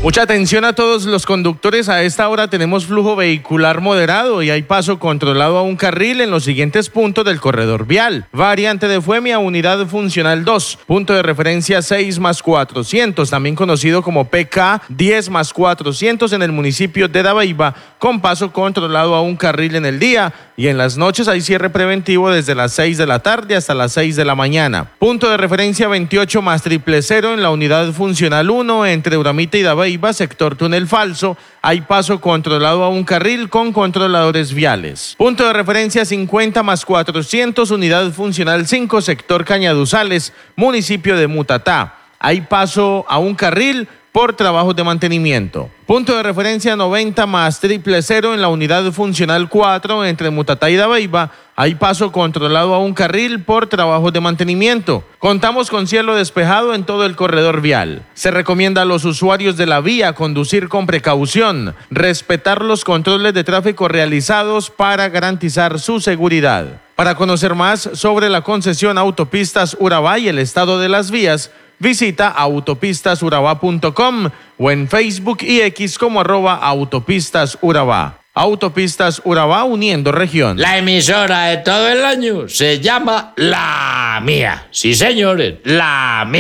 Mucha atención a todos los conductores. A esta hora tenemos flujo vehicular moderado y hay paso controlado a un carril en los siguientes puntos del corredor vial. Variante de Fuemia, unidad funcional 2, punto de referencia 6+400, también conocido como PK 10+400 en el municipio de Dabeiba, con paso controlado a un carril en el día, y en las noches hay cierre preventivo desde las 6 de la tarde hasta las 6 de la mañana. Punto de referencia 28+000 en la unidad funcional 1 entre Uramita y Dabeiba, sector túnel falso, hay paso controlado a un carril con controladores viales. Punto de referencia 50+400, unidad funcional 5, sector Cañaduzales, municipio de Mutatá, hay paso a un carril por trabajos de mantenimiento. Punto de referencia 90+000 en la unidad funcional 4 entre Mutatá y Dabeiba, hay paso controlado a un carril por trabajos de mantenimiento. Contamos con cielo despejado en todo el corredor vial. Se recomienda a los usuarios de la vía conducir con precaución, respetar los controles de tráfico realizados para garantizar su seguridad. Para conocer más sobre la concesión Autopistas Urabá y el estado de las vías, visita autopistasurabá.com o en Facebook y X como @autopistasurabá. Autopistas Urabá, uniendo región. La emisora de todo el año se llama La Mía. Sí, señores, La Mía.